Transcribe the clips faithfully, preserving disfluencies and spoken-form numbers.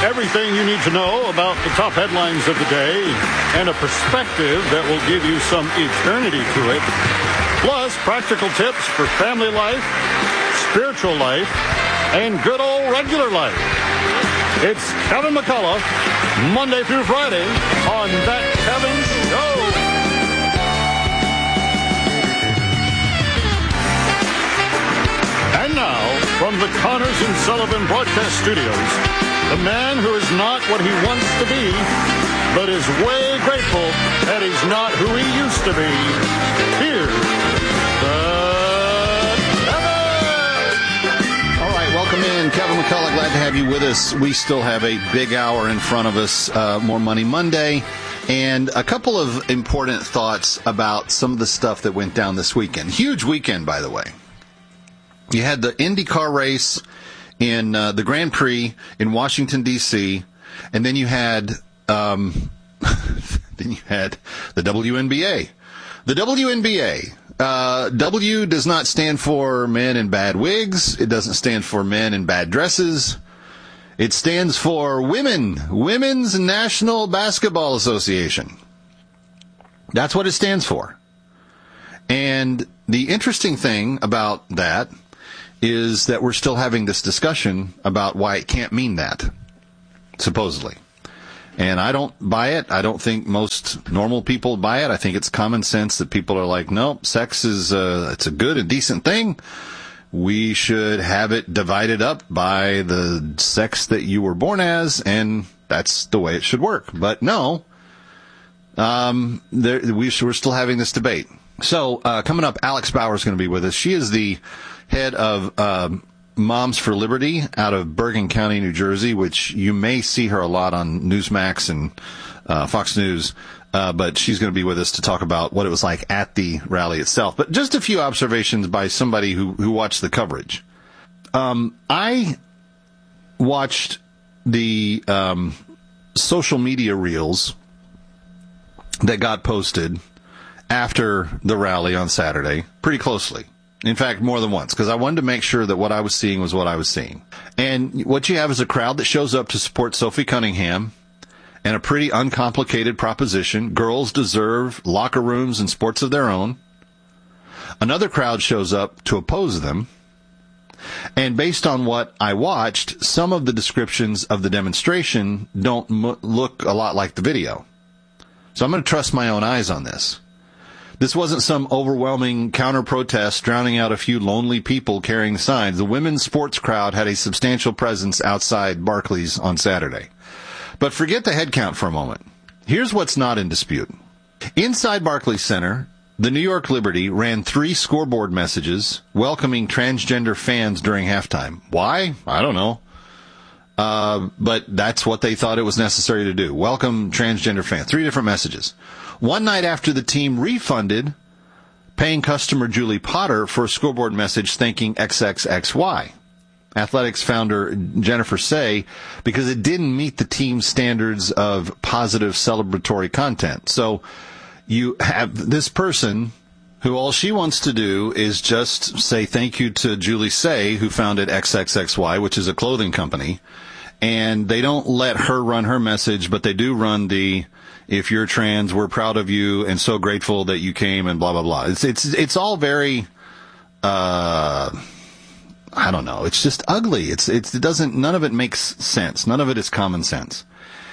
Everything you need to know about the top headlines of the day and a perspective that will give you some eternity to it. Plus, practical tips for family life, spiritual life, and good old regular life. It's Kevin McCullough, Monday through Friday on That Kevin Show. And now, from the Connors and Sullivan Broadcast Studios, the man who is not what he wants to be, but is way grateful that he's not who he used to be. Here's the Kevin! All right, welcome in. Kevin McCullough, glad to have you with us. We still have a big hour in front of us, uh, More Money Monday, and a couple of important thoughts about some of the stuff that went down this weekend. Huge weekend, by the way. You had the IndyCar race in uh, the Grand Prix in Washington, D C, and then you had um, then you had the W N B A. The W N B A. Uh, W does not stand for men in bad wigs. It doesn't stand for men in bad dresses. It stands for women. Women's National Basketball Association. That's what it stands for. And the interesting thing about that is that we're still having this discussion about why it can't mean that, supposedly. And I don't buy it. I don't think most normal people buy it. I think it's common sense that people are like, nope, sex is uh, it's a good and decent thing. We should have it divided up by the sex that you were born as, and that's the way it should work. But no, um, there, we, we're still having this debate. So uh, coming up, Alex Bauer is going to be with us. She is the head of uh, Moms for Liberty out of Bergen County, New Jersey, which you may see her a lot on Newsmax and uh, Fox News. Uh, but she's going to be with us to talk about what it was like at the rally itself. But just a few observations by somebody who, who watched the coverage. Um, I watched the um, social media reels that got posted after the rally on Saturday pretty closely. In fact, more than once, because I wanted to make sure that what I was seeing was what I was seeing. And what you have is a crowd that shows up to support Sophie Cunningham and a pretty uncomplicated proposition. Girls deserve locker rooms and sports of their own. Another crowd shows up to oppose them. And based on what I watched, some of the descriptions of the demonstration don't m- look a lot like the video. So I'm going to trust my own eyes on this. This wasn't some overwhelming counter-protest drowning out a few lonely people carrying signs. The women's sports crowd had a substantial presence outside Barclays on Saturday. But forget the head count for a moment. Here's what's not in dispute. Inside Barclays Center, the New York Liberty ran three scoreboard messages welcoming transgender fans during halftime. Why? I don't know. Uh, but that's what they thought it was necessary to do. Welcome transgender fans. Three different messages. One night after the team refunded paying customer Julie Potter for a scoreboard message thanking triple X Y, Athletics founder Jennifer Say, because it didn't meet the team's standards of positive celebratory content. So you have this person who all she wants to do is just say thank you to Julie Say, who founded triple X Y, which is a clothing company. And they don't let her run her message, but they do run the, if you're trans, we're proud of you and so grateful that you came and blah, blah, blah. It's, it's, it's all very, uh, I don't know. It's just ugly. It's, it's, it doesn't, none of it makes sense. None of it is common sense.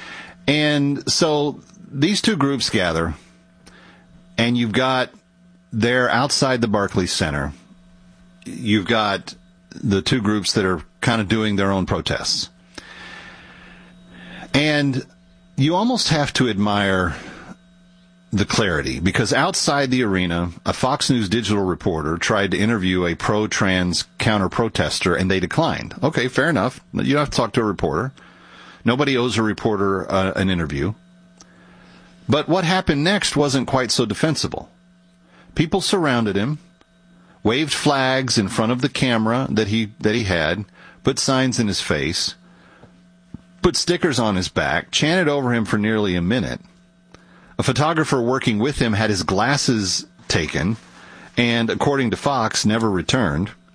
And so these two groups gather, and you've got, they're outside the Barclays Center. You've got the two groups that are kind of doing their own protests. And you almost have to admire the clarity, because outside the arena, a Fox News digital reporter tried to interview a pro-trans counter-protester, and they declined. Okay, fair enough. You don't have to talk to a reporter. Nobody owes a reporter uh, an interview. But what happened next wasn't quite so defensible. People surrounded him, waved flags in front of the camera that he that he had, put signs in his face, put stickers on his back, chanted over him for nearly a minute. A photographer working with him had his glasses taken and, according to Fox, never returned.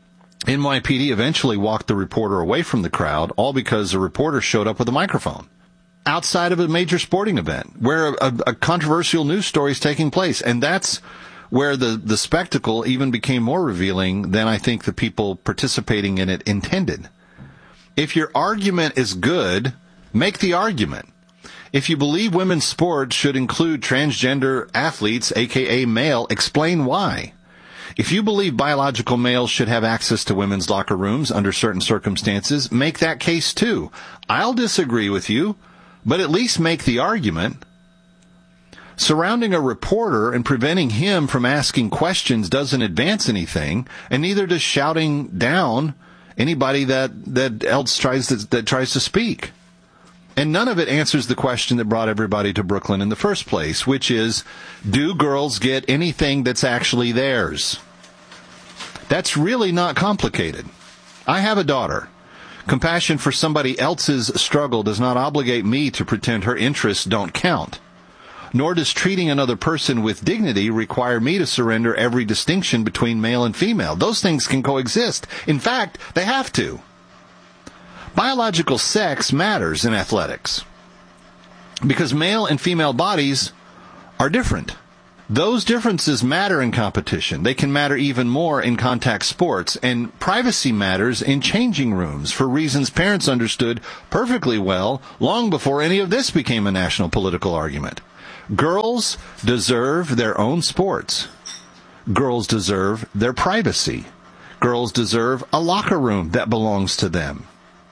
N Y P D eventually walked the reporter away from the crowd, all because the reporter showed up with a microphone outside of a major sporting event where a, a controversial news story is taking place. And that's where the, the spectacle even became more revealing than I think the people participating in it intended. If your argument is good, make the argument. If you believe women's sports should include transgender athletes, aka male, explain why. If you believe biological males should have access to women's locker rooms under certain circumstances, make that case too. I'll disagree with you, but at least make the argument. Surrounding a reporter and preventing him from asking questions doesn't advance anything, and neither does shouting down anybody that, that else tries to, that tries to speak. And none of it answers the question that brought everybody to Brooklyn in the first place, which is, do girls get anything that's actually theirs? That's really not complicated. I have a daughter. Compassion for somebody else's struggle does not obligate me to pretend her interests don't count. Nor does treating another person with dignity require me to surrender every distinction between male and female. Those things can coexist. In fact, they have to. Biological sex matters in athletics because male and female bodies are different. Those differences matter in competition. They can matter even more in contact sports, and privacy matters in changing rooms for reasons parents understood perfectly well long before any of this became a national political argument. Girls deserve their own sports. Girls deserve their privacy. Girls deserve a locker room that belongs to them.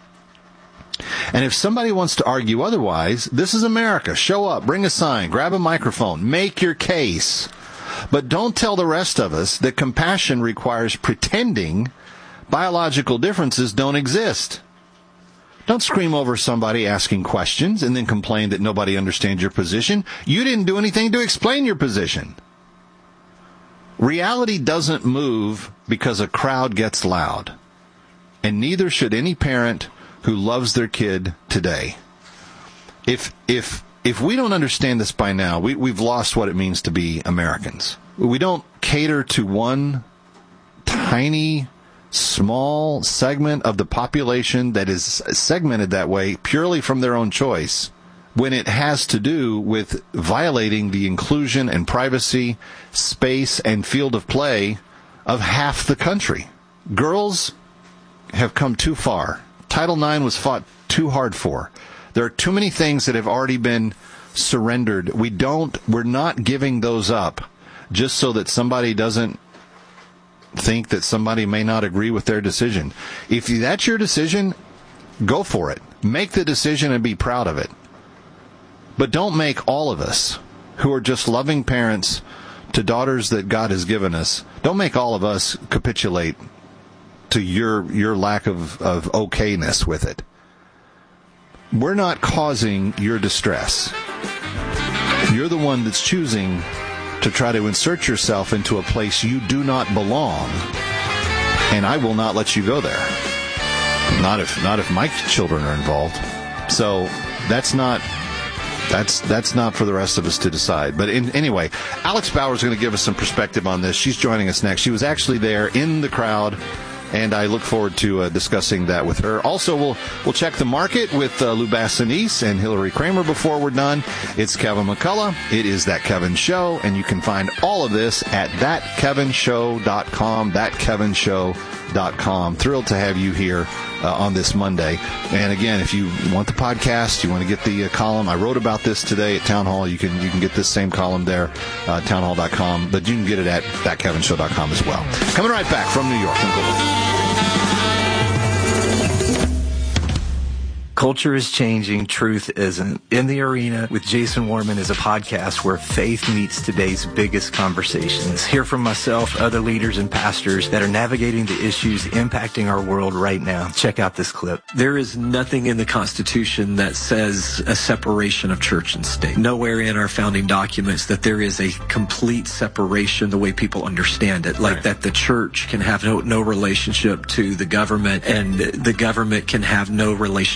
And if somebody wants to argue otherwise, this is America. Show up, bring a sign, grab a microphone, make your case. But don't tell the rest of us that compassion requires pretending biological differences don't exist. Don't scream over somebody asking questions and then complain that nobody understands your position. You didn't do anything to explain your position. Reality doesn't move because a crowd gets loud. And neither should any parent who loves their kid today. If if if we don't understand this by now, we, we've lost what it means to be Americans. We don't cater to one tiny, small segment of the population that is segmented that way purely from their own choice, when it has to do with violating the inclusion and privacy, space, and field of play of half the country. Girls have come too far. Title nine was fought too hard for. There are too many things that have already been surrendered. We don't, we're not giving those up just so that somebody doesn't think that somebody may not agree with their decision. If that's your decision, go for it. Make the decision and be proud of it. But don't make all of us who are just loving parents to daughters that God has given us, don't make all of us capitulate to your your lack of, of okayness with it. We're not causing your distress. You're the one that's choosing to try to insert yourself into a place you do not belong, and I will not let you go there. Not if not if my children are involved. So that's not that's that's not for the rest of us to decide. But in, anyway, Alex Bauer is going to give us some perspective on this. She's joining us next. She was actually there in the crowd, and I look forward to uh, discussing that with her. Also, we'll we'll check the market with uh, Lou Bassanese and Hillary Kramer before we're done. It's Kevin McCullough. It is That Kevin Show, and you can find all of this at that kevin show dot com, that kevin show dot com. Thrilled to have you here uh, on this Monday. And again, if you want the podcast, you want to get the uh, column, I wrote about this today at Town Hall. You can you can get this same column there, uh, town hall dot com, but you can get it at that kevin show dot com as well. Coming right back from New York. Culture is changing, truth isn't. In the Arena with Jason Warman is a podcast where faith meets today's biggest conversations. Hear from myself, other leaders and pastors that are navigating the issues impacting our world right now. Check out this clip. There is nothing in the Constitution that says a separation of church and state. Nowhere in our founding documents that there is a complete separation the way people understand it, like right. that the church can have no, no relationship to the government and the government can have no relationship to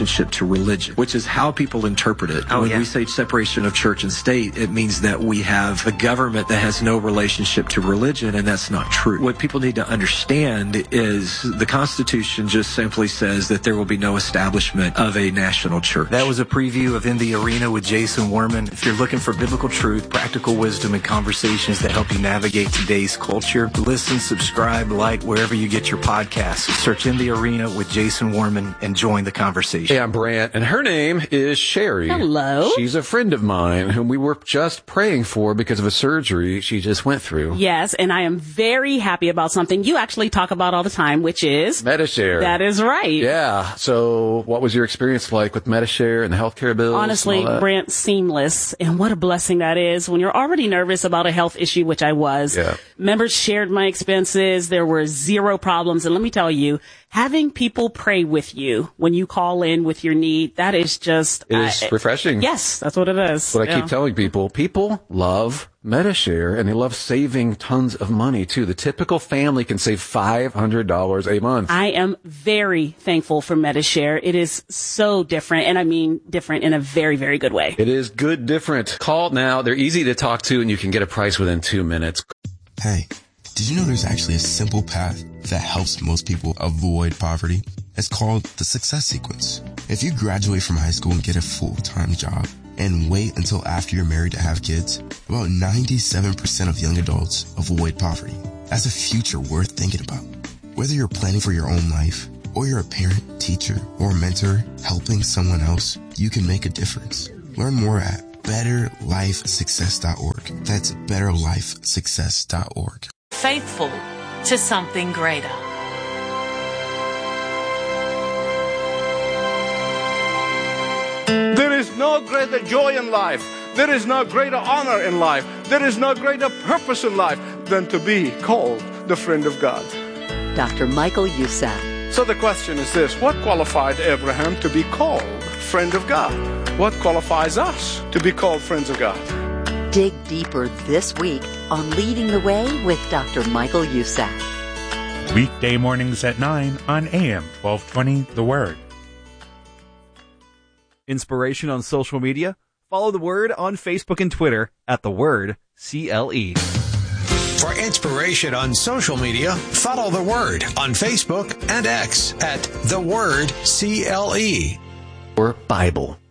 to religion, which is how people interpret it. Oh, when yeah. we say separation of church and state, it means that we have a government that has no relationship to religion, and that's not true. What people need to understand is the Constitution just simply says that there will be no establishment of a national church. That was a preview of In the Arena with Jason Warman. If you're looking for biblical truth, practical wisdom, and conversations that help you navigate today's culture, listen, subscribe, like wherever you get your podcasts. Search In the Arena with Jason Warman and join the conversation. Hey, I'm Brant, and her name is Sherry. Hello. She's a friend of mine whom we were just praying for because of a surgery she just went through. Yes, and I am very happy about something you actually talk about all the time, which is Medi-Share. That is right. Yeah. So what was your experience like with Medi-Share and the healthcare bills? Honestly, and all that? Brent, seamless. And what a blessing that is when you're already nervous about a health issue, which I was. Yeah. Members shared my expenses. There were zero problems. And let me tell you, having people pray with you when you call in with your need, that is just... It is uh, refreshing. Yes, that's what it is. What I Yeah. keep telling people, people love Medi-Share, and they love saving tons of money, too. The typical family can save five hundred dollars a month. I am very thankful for Medi-Share. It is so different, and I mean different in a very, very good way. It is good different. Call now. They're easy to talk to, and you can get a price within two minutes. Hey, did you know there's actually a simple path that helps most people avoid poverty? It's called the Success Sequence. If you graduate from high school and get a full-time job and wait until after you're married to have kids, about ninety-seven percent of young adults avoid poverty. That's a future worth thinking about. Whether you're planning for your own life, or you're a parent, teacher, or mentor helping someone else, you can make a difference. Learn more at better life success dot org. That's better life success dot org. Faithful to something greater. There is no greater joy in life. There is no greater honor in life. There is no greater purpose in life than to be called the friend of God. Doctor Michael Youssef. So the question is this: what qualified Abraham to be called friend of God? What qualifies us to be called friends of God? Dig deeper this week on Leading the Way with Doctor Michael Youssef. Weekday mornings at nine on A M twelve twenty, The Word. Inspiration on social media? Follow The Word on Facebook and Twitter at The Word C L E. For inspiration on social media, follow The Word on Facebook and X at The Word C L E. Or Bible.